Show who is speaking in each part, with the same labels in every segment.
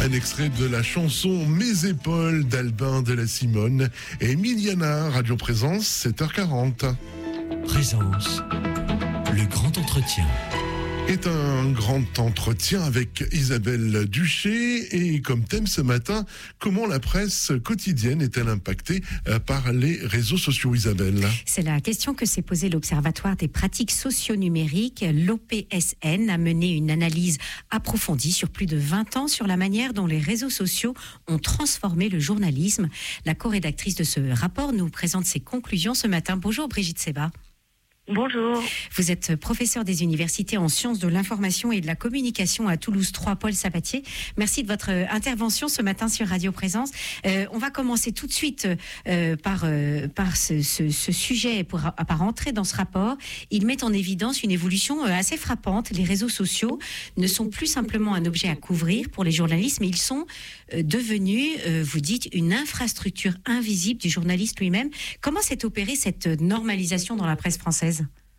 Speaker 1: Un extrait de la chanson Mes épaules d'Albin de la Simone et Emiliana, Radio Présence, 7h40.
Speaker 2: Présence, le grand entretien.
Speaker 1: Est un grand entretien avec Isabelle Duché et comme thème ce matin, comment la presse quotidienne est-elle impactée par les réseaux sociaux, Isabelle?
Speaker 3: C'est la question que s'est posée l'Observatoire des pratiques socio-numériques. L'OPSN a mené une analyse approfondie sur plus de 20 ans sur la manière dont les réseaux sociaux ont transformé le journalisme. La co-rédactrice de ce rapport nous présente ses conclusions ce matin. Bonjour Brigitte Seba.
Speaker 4: Bonjour.
Speaker 3: Vous êtes professeur des universités en sciences de l'information et de la communication à Toulouse 3, Paul Sabatier. Merci de votre intervention ce matin sur Radio Présence. On va commencer tout de suite par ce sujet, par entrer dans ce rapport. Il met en évidence une évolution assez frappante. Les réseaux sociaux ne sont plus simplement un objet à couvrir pour les journalistes, mais ils sont devenus, vous dites, une infrastructure invisible du journaliste lui-même. Comment s'est opérée cette normalisation dans la presse française ?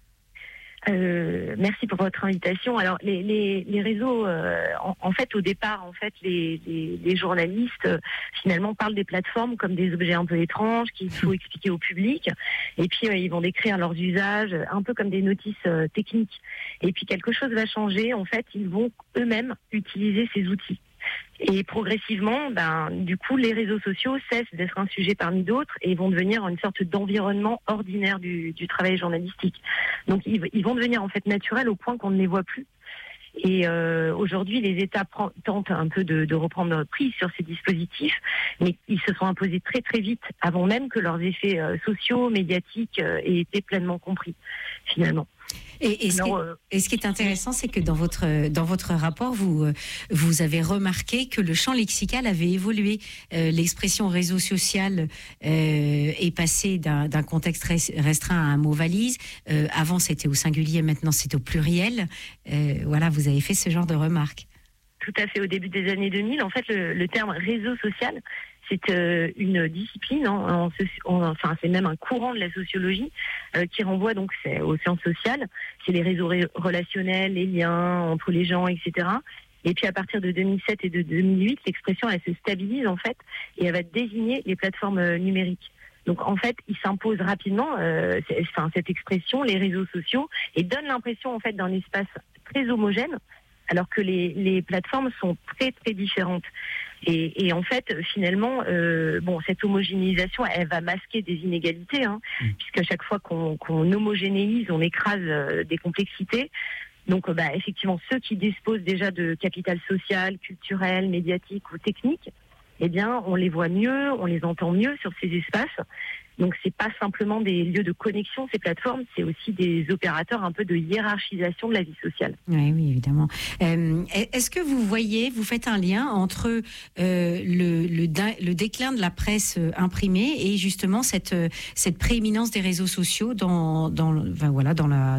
Speaker 4: Merci pour votre invitation. Alors les réseaux, en fait, au départ, les journalistes finalement parlent des plateformes comme des objets un peu étranges qu'il faut expliquer au public. Et puis ils vont décrire leurs usages un peu comme des notices techniques. Et puis quelque chose va changer. En fait, ils vont eux-mêmes utiliser ces outils. Et progressivement, du coup, les réseaux sociaux cessent d'être un sujet parmi d'autres et vont devenir une sorte d'environnement ordinaire du travail journalistique. Donc, ils vont devenir en fait naturels au point qu'on ne les voit plus. Et aujourd'hui, les États tentent un peu de reprendre prise sur ces dispositifs, mais ils se sont imposés très très vite, avant même que leurs effets sociaux, médiatiques aient été pleinement compris, finalement.
Speaker 3: Et ce qui est intéressant, c'est que dans votre rapport, vous avez remarqué que le champ lexical avait évolué. L'expression réseau social est passée d'un contexte restreint à un mot valise. Avant, c'était au singulier, maintenant c'est au pluriel. Voilà, vous avez fait ce genre de remarques.
Speaker 4: Tout à fait. Au début des années 2000, en fait, le terme réseau social, c'est une discipline, c'est même un courant de la sociologie qui renvoie donc aux sciences sociales. C'est les réseaux relationnels, les liens entre les gens, etc. Et puis à partir de 2007 et de 2008, l'expression elle se stabilise en fait et elle va désigner les plateformes numériques. Donc en fait, il s'impose rapidement cette expression, les réseaux sociaux, et donne l'impression en fait d'un espace très homogène, alors que les plateformes sont très très différentes. Et en fait, finalement, cette homogénéisation, elle va masquer des inégalités, puisqu'à chaque fois qu'on homogénéise, on écrase des complexités. Donc, effectivement, ceux qui disposent déjà de capital social, culturel, médiatique ou technique, eh bien, on les voit mieux, on les entend mieux sur ces espaces. Donc, c'est pas simplement des lieux de connexion, ces plateformes, c'est aussi des opérateurs un peu de hiérarchisation de la vie sociale.
Speaker 3: Oui, évidemment. Est-ce que vous faites un lien entre le déclin de la presse imprimée et justement cette prééminence des réseaux sociaux dans l'information ?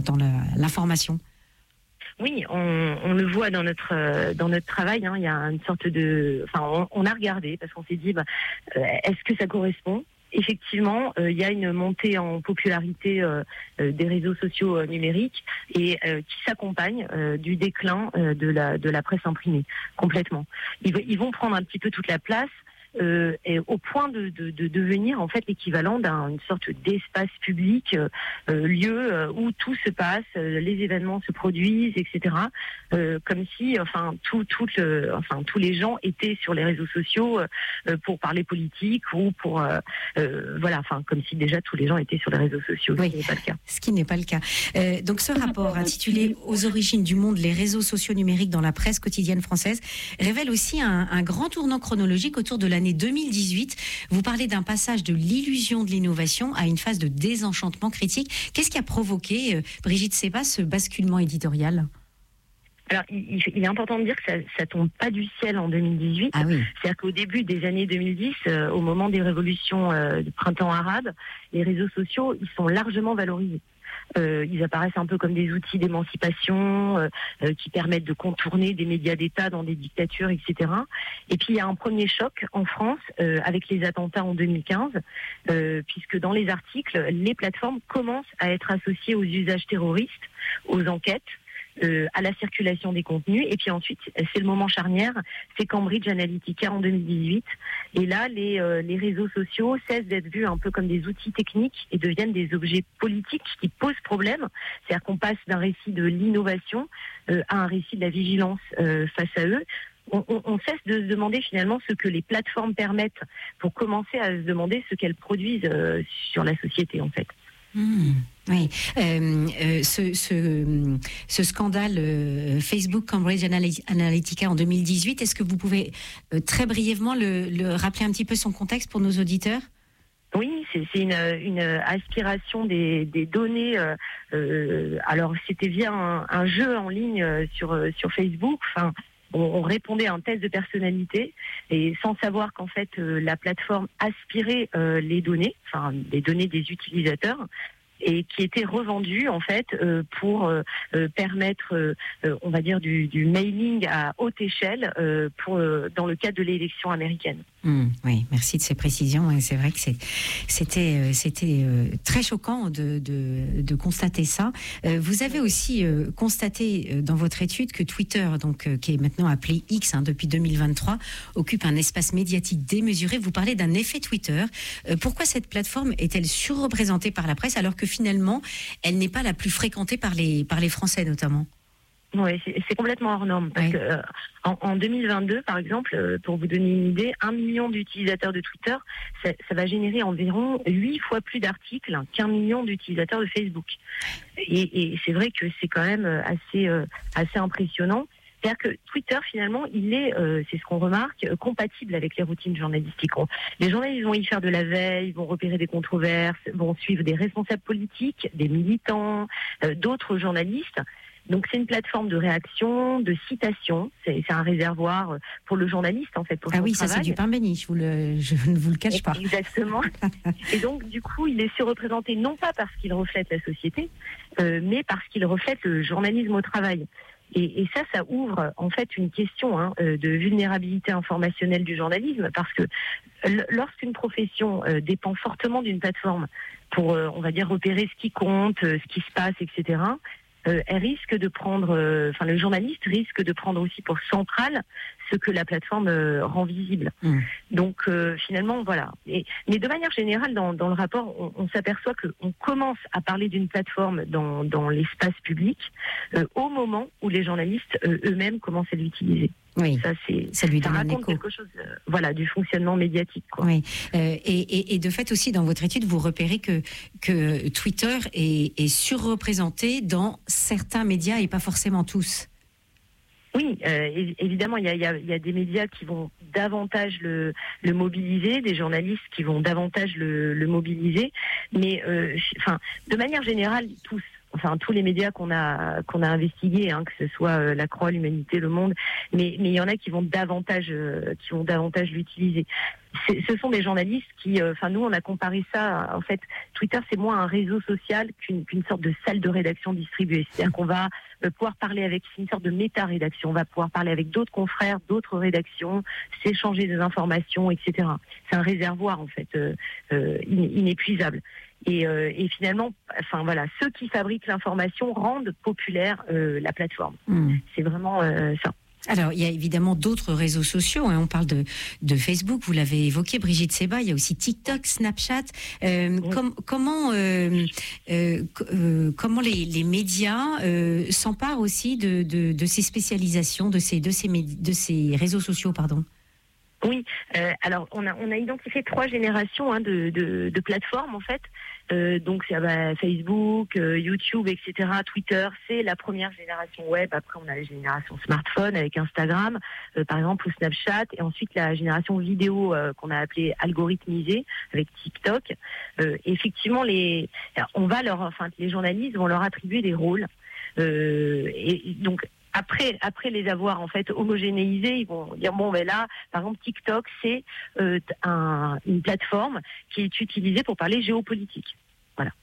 Speaker 4: Oui, on le voit dans notre travail. Il y a une sorte on a regardé parce qu'on s'est dit, est-ce que ça correspond ? Effectivement, il y a une montée en popularité des réseaux sociaux numériques et qui s'accompagne du déclin de la presse imprimée complètement. Ils vont prendre un petit peu toute la place. Et au point de devenir en fait l'équivalent d'une sorte d'espace public, lieu où tout se passe, les événements se produisent, etc. Comme si, tous les gens étaient sur les réseaux sociaux pour parler politique ou pour, comme si déjà tous les gens étaient sur les réseaux sociaux.
Speaker 3: Oui,
Speaker 4: ce qui n'est pas le cas.
Speaker 3: Ce qui n'est pas le cas. Donc ce rapport intitulé Aux origines du monde, les réseaux sociaux numériques dans la presse quotidienne française révèle aussi un grand tournant chronologique autour de l'année 2018. Vous parlez d'un passage de l'illusion de l'innovation à une phase de désenchantement critique. Qu'est-ce qui a provoqué, Brigitte Seba, ce basculement éditorial ?
Speaker 4: Alors, il est important de dire que ça tombe pas du ciel en 2018.
Speaker 3: Ah oui.
Speaker 4: C'est-à-dire qu'au début des années 2010, au moment des révolutions du printemps arabe, les réseaux sociaux, ils sont largement valorisés. Ils apparaissent un peu comme des outils d'émancipation qui permettent de contourner des médias d'État dans des dictatures, etc. Et puis il y a un premier choc en France avec les attentats en 2015, puisque dans les articles, les plateformes commencent à être associées aux usages terroristes, aux enquêtes, à la circulation des contenus. Et puis ensuite, c'est le moment charnière, c'est Cambridge Analytica en 2018. Et là, les réseaux sociaux cessent d'être vus un peu comme des outils techniques et deviennent des objets politiques qui posent problème. C'est-à-dire qu'on passe d'un récit de l'innovation à un récit de la vigilance face à eux. On cesse de se demander finalement ce que les plateformes permettent pour commencer à se demander ce qu'elles produisent sur la société en fait.
Speaker 3: Oui, ce scandale Facebook Cambridge Analytica en 2018, est-ce que vous pouvez très brièvement le rappeler un petit peu son contexte pour nos auditeurs ?
Speaker 4: Oui, c'est une aspiration des données. Alors c'était via un jeu en ligne sur Facebook. Enfin, on répondait à un test de personnalité et sans savoir qu'en fait la plateforme aspirait les données, enfin les données des utilisateurs, et qui étaient revendues en fait pour permettre, on va dire du mailing à haute échelle dans le cadre de l'élection américaine.
Speaker 3: Oui, merci de ces précisions. C'est vrai que c'était très choquant de constater ça. Vous avez aussi constaté dans votre étude que Twitter, donc qui est maintenant appelé X depuis 2023, occupe un espace médiatique démesuré. Vous parlez d'un effet Twitter. Pourquoi cette plateforme est-elle surreprésentée par la presse alors que finalement elle n'est pas la plus fréquentée par les Français notamment?
Speaker 4: Oui, c'est complètement hors norme. Parce que en 2022, par exemple, pour vous donner une idée, 1 million d'utilisateurs de Twitter, ça va générer environ 8 fois plus d'articles qu'1 million d'utilisateurs de Facebook. Et c'est vrai que c'est quand même assez impressionnant. C'est-à-dire que Twitter, finalement, il est, c'est ce qu'on remarque, compatible avec les routines journalistiques. Les journalistes vont y faire de la veille, vont repérer des controverses, vont suivre des responsables politiques, des militants, d'autres journalistes. Donc c'est une plateforme de réaction, de citation. C'est un réservoir pour le journaliste en fait pour son travail.
Speaker 3: Ça c'est du pain béni. Je ne vous le cache pas.
Speaker 4: Exactement. Et donc du coup il est surreprésenté non pas parce qu'il reflète la société, mais parce qu'il reflète le journalisme au travail. Et ça ouvre en fait une question de vulnérabilité informationnelle du journalisme parce que lorsqu'une profession dépend fortement d'une plateforme pour on va dire repérer ce qui compte, ce qui se passe, etc. Elle risque de prendre, le journaliste risque de prendre aussi pour central ce que la plateforme rend visible. Donc finalement, voilà. Mais de manière générale, dans le rapport, on s'aperçoit qu'on commence à parler d'une plateforme dans l'espace public au moment où les journalistes eux-mêmes commencent à l'utiliser.
Speaker 3: Oui, ça lui donne
Speaker 4: raconte quelque chose, du fonctionnement médiatique. Quoi.
Speaker 3: Oui, et de fait aussi dans votre étude, vous repérez que Twitter est surreprésenté dans certains médias et pas forcément tous.
Speaker 4: Oui, évidemment, il y a des médias qui vont davantage le mobiliser, des journalistes qui vont davantage le mobiliser, mais de manière générale, tous les médias qu'on a investigués, que ce soit La Croix, l'Humanité, Le Monde, mais il y en a qui vont davantage l'utiliser. Ce sont des journalistes qui, nous on a comparé ça, en fait, Twitter c'est moins un réseau social qu'une sorte de salle de rédaction distribuée. C'est-à-dire qu'on va pouvoir parler avec une sorte de méta-rédaction, on va pouvoir parler avec d'autres confrères, d'autres rédactions, s'échanger des informations, etc. C'est un réservoir en fait inépuisable. Et finalement, ceux qui fabriquent l'information rendent populaire la plateforme. C'est vraiment ça.
Speaker 3: Alors, il y a évidemment d'autres réseaux sociaux. On parle de Facebook, vous l'avez évoqué, Brigitte Seba. Il y a aussi TikTok, Snapchat. Comment les médias s'emparent aussi de ces spécialisations, de ces réseaux sociaux, pardon.
Speaker 4: Oui, alors on a identifié 3 générations de plateformes en fait. Donc c'est Facebook, YouTube, etc. Twitter, c'est la première génération web. Après on a la génération smartphone avec Instagram, par exemple, ou Snapchat, et ensuite la génération vidéo qu'on a appelée algorithmisée avec TikTok. Effectivement, les journalistes vont leur attribuer des rôles. Et donc après les avoir en fait homogénéisés, ils vont dire là, par exemple, TikTok, c'est une plateforme qui est utilisée pour parler géopolitique. Voilà.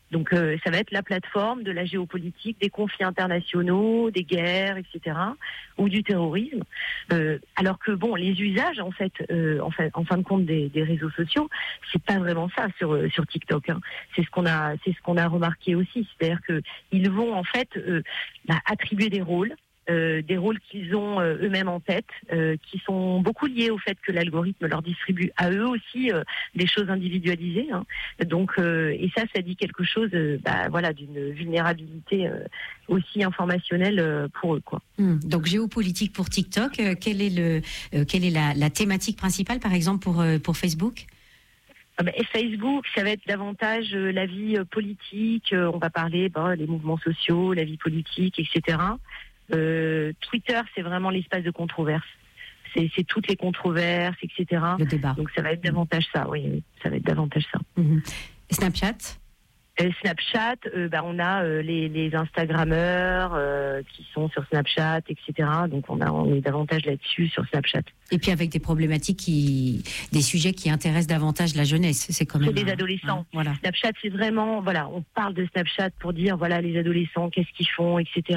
Speaker 4: Donc ça va être la plateforme de la géopolitique, des conflits internationaux, des guerres, etc., ou du terrorisme. Alors que bon, les usages en fait, en fin de compte des réseaux sociaux, c'est pas vraiment ça sur TikTok. Hein. C'est ce qu'on a remarqué aussi, c'est-à-dire que ils vont en fait attribuer des rôles qu'ils ont eux-mêmes en tête, qui sont beaucoup liés au fait que l'algorithme leur distribue à eux aussi des choses individualisées. Hein. Donc, et ça dit quelque chose, d'une vulnérabilité aussi informationnelle pour eux, quoi.
Speaker 3: Donc géopolitique pour TikTok. Quelle est la thématique principale, par exemple, pour Facebook ?
Speaker 4: Et Facebook, ça va être davantage la vie politique. On va parler des mouvements sociaux, la vie politique, etc. Twitter, c'est vraiment l'espace de controverse. C'est toutes les controverses, etc.
Speaker 3: Le débat.
Speaker 4: Donc ça va être davantage ça, oui, ça va être davantage ça.
Speaker 3: Snapchat ?
Speaker 4: Snapchat, on a les Instagrammeurs qui sont sur Snapchat, etc. Donc on est davantage là-dessus sur Snapchat.
Speaker 3: Et puis avec des problématiques des sujets qui intéressent davantage la jeunesse, c'est quand même.
Speaker 4: C'est des adolescents.
Speaker 3: Voilà.
Speaker 4: Snapchat, c'est vraiment, on parle de Snapchat pour dire les adolescents, qu'est-ce qu'ils font, etc.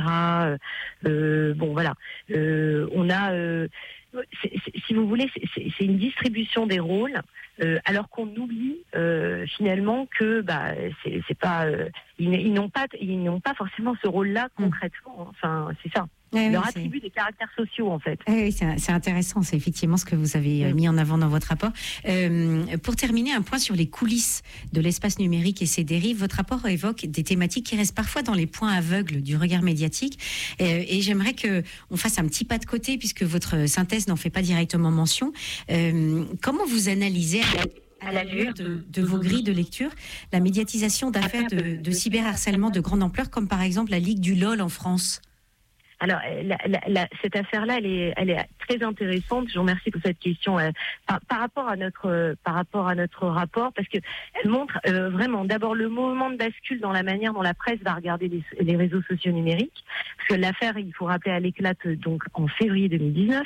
Speaker 4: On a. Si vous voulez, c'est une distribution des rôles, alors qu'on oublie finalement que c'est pas ils n'ont pas forcément ce rôle-là concrètement. Enfin, c'est ça.
Speaker 3: Oui,
Speaker 4: leur attribue des caractères sociaux, en fait.
Speaker 3: Oui, c'est intéressant. C'est effectivement ce que vous avez mis en avant dans votre rapport. Pour terminer, un point sur les coulisses de l'espace numérique et ses dérives. Votre rapport évoque des thématiques qui restent parfois dans les points aveugles du regard médiatique. Et j'aimerais qu'on fasse un petit pas de côté, puisque votre synthèse n'en fait pas directement mention. Comment vous analysez à la lueur de vos grilles de lecture la médiatisation d'affaires de cyberharcèlement de grande ampleur, comme par exemple la Ligue du LOL en France ?
Speaker 4: Alors, cette affaire-là, elle est très intéressante. Je vous remercie pour cette question. Par rapport à notre rapport, parce que elle montre vraiment d'abord le moment de bascule dans la manière dont la presse va regarder les réseaux sociaux numériques. Parce que l'affaire, il faut rappeler, elle éclate donc en février 2019,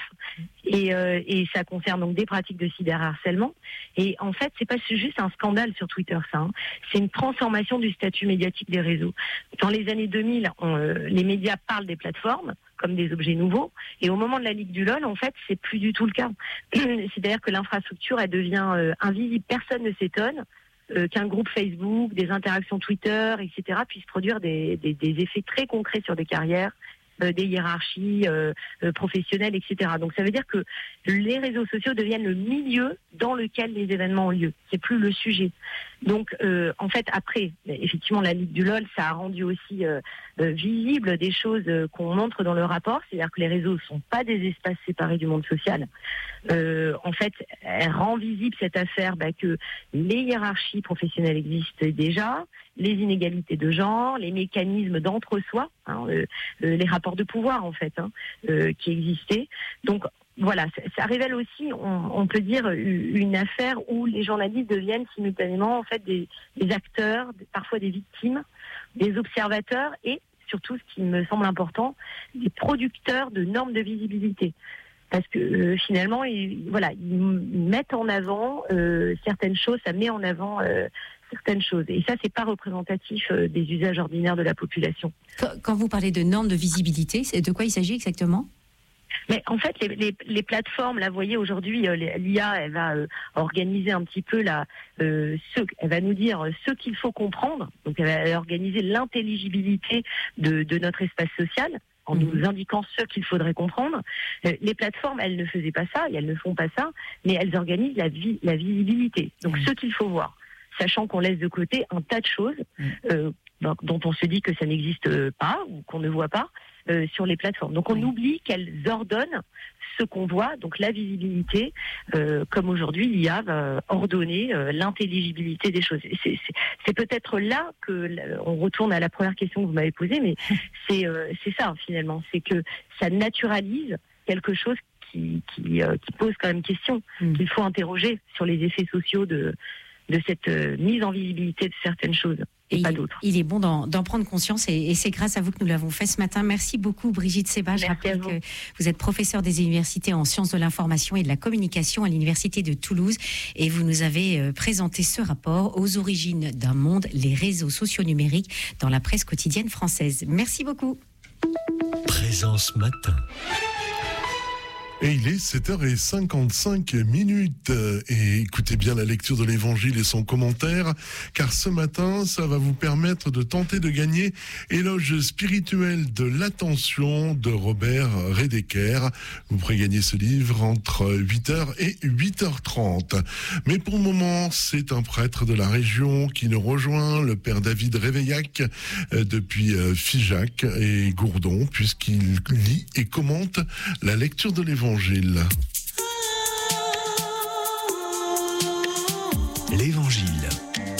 Speaker 4: et ça concerne donc des pratiques de cyberharcèlement. Et en fait, c'est pas juste un scandale sur Twitter, ça. Hein. C'est une transformation du statut médiatique des réseaux. Dans les années 2000, les médias parlent des plateformes comme des objets nouveaux, et au moment de la Ligue du LOL, en fait, c'est plus du tout le cas. C'est-à-dire que l'infrastructure, elle devient invisible. Personne ne s'étonne qu'un groupe Facebook, des interactions Twitter, etc., puissent produire des effets très concrets sur des carrières, des hiérarchies professionnelles, etc. Donc ça veut dire que les réseaux sociaux deviennent le milieu dans lequel les événements ont lieu. C'est plus le sujet. Donc en fait, après, effectivement, la Ligue du LOL, ça a rendu aussi visible des choses qu'on montre dans le rapport, c'est-à-dire que les réseaux sont pas des espaces séparés du monde social. En fait, elle rend visible cette affaire que les hiérarchies professionnelles existent déjà, les inégalités de genre, les mécanismes d'entre-soi, les rapports de pouvoir en fait, qui existaient. Donc voilà, ça révèle aussi, on peut dire, une affaire où les journalistes deviennent simultanément en fait des acteurs, parfois des victimes, des observateurs et surtout, ce qui me semble important, des producteurs de normes de visibilité. Parce que finalement, ils mettent en avant certaines choses, ça met en avant certaines choses. Et ça, c'est pas représentatif des usages ordinaires de la population.
Speaker 3: Quand vous parlez de normes de visibilité, c'est de quoi il s'agit exactement ?
Speaker 4: Mais en fait, les plateformes, là, vous voyez, aujourd'hui, l'IA, elle va organiser un petit peu elle va nous dire ce qu'il faut comprendre. Donc, elle va organiser l'intelligibilité de notre espace social en nous indiquant ce qu'il faudrait comprendre. Les plateformes, elles ne faisaient pas ça, et elles ne font pas ça, mais elles organisent la visibilité. Donc, ce qu'il faut voir, sachant qu'on laisse de côté un tas de choses dont on se dit que ça n'existe pas ou qu'on ne voit pas sur les plateformes. Donc on oublie qu'elles ordonnent ce qu'on voit, donc la visibilité, comme aujourd'hui l'IA va ordonner l'intelligibilité des choses. C'est peut-être là que on retourne à la première question que vous m'avez posée, mais c'est ça finalement, c'est que ça naturalise quelque chose qui pose quand même question, qu'il faut interroger sur les effets sociaux de cette mise en visibilité de certaines choses. et pas d'autre.
Speaker 3: Il est bon d'en prendre conscience et c'est grâce à vous que nous l'avons fait ce matin. Merci beaucoup Brigitte Séba. Je rappelle que vous êtes professeure des universités en sciences de l'information et de la communication à l'université de Toulouse et vous nous avez présenté ce rapport aux origines d'un monde, les réseaux sociaux numériques dans la presse quotidienne française. Merci beaucoup.
Speaker 2: Présence matin.
Speaker 1: Et il est 7h55. Et écoutez bien la lecture de l'Évangile et son commentaire, car ce matin, ça va vous permettre de tenter de gagner Éloge spirituel de l'attention de Robert Redeker. Vous pourrez gagner ce livre entre 8h et 8h30. Mais pour le moment, c'est un prêtre de la région qui nous rejoint, le père David Réveillac, depuis Figeac et Gourdon, puisqu'il lit et commente la lecture de l'Évangile.
Speaker 2: L'Évangile.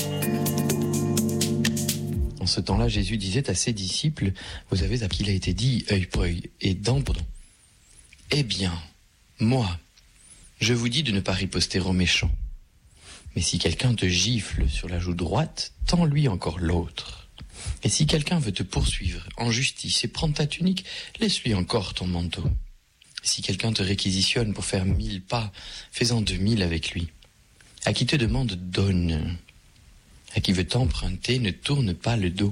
Speaker 5: En ce temps-là, Jésus disait à ses disciples, vous avez appris qu'il a été dit œil pour œil et dent pour dent. Eh bien, moi, je vous dis de ne pas riposter aux méchants. Mais si quelqu'un te gifle sur la joue droite, tends-lui encore l'autre. Et si quelqu'un veut te poursuivre en justice et prendre ta tunique, laisse-lui encore ton manteau. Si quelqu'un te réquisitionne pour faire 1000 pas, fais-en 2000 avec lui. À qui te demande, donne. À qui veut t'emprunter, ne tourne pas le dos.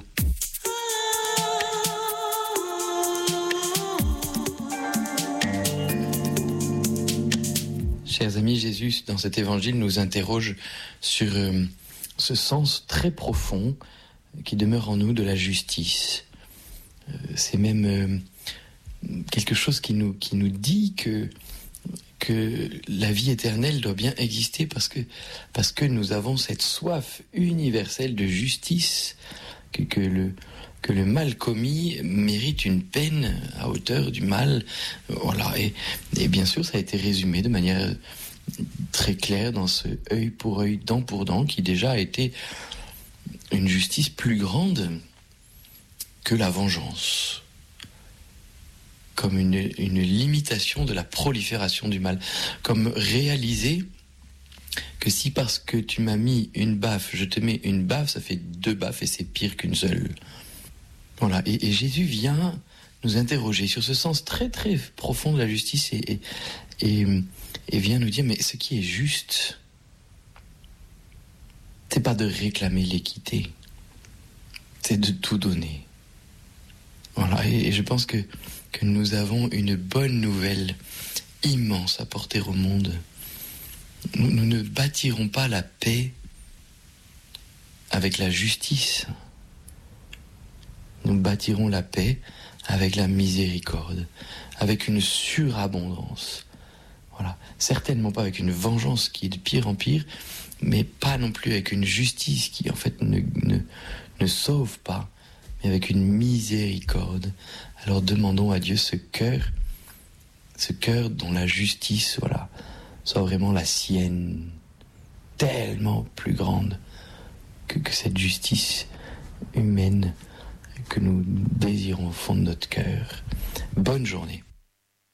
Speaker 5: Chers amis, Jésus, dans cet évangile, nous interroge sur ce sens très profond qui demeure en nous de la justice. C'est même quelque chose qui nous dit que la vie éternelle doit bien exister parce que nous avons cette soif universelle de justice, que le mal commis mérite une peine à hauteur du mal. Voilà. Et bien sûr, ça a été résumé de manière très claire dans ce œil pour œil, dent pour dent, qui déjà a été une justice plus grande que la vengeance, comme une limitation de la prolifération du mal, comme réaliser que si parce que tu m'as mis une baffe, je te mets une baffe, ça fait 2 baffes et c'est pire qu'une seule. Voilà, et Jésus vient nous interroger sur ce sens très très profond de la justice et vient nous dire, mais ce qui est juste, c'est pas de réclamer l'équité, c'est de tout donner. Voilà, et je pense que nous avons une bonne nouvelle immense à porter au monde. Nous ne bâtirons pas la paix avec la justice. Nous bâtirons la paix avec la miséricorde, avec une surabondance. Voilà. Certainement pas avec une vengeance qui est de pire en pire, mais pas non plus avec une justice qui en fait ne sauve pas, mais avec une miséricorde. Alors demandons à Dieu ce cœur dont la justice, voilà, soit vraiment la sienne, tellement plus grande que cette justice humaine que nous désirons au fond de notre cœur. Bonne journée.